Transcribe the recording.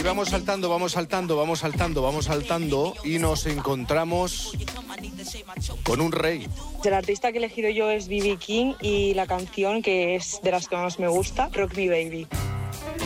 vamos saltando y nos encontramos con un rey. El artista que he elegido yo es B.B. King y la canción, que es de las que más me gusta, Rock Me Baby.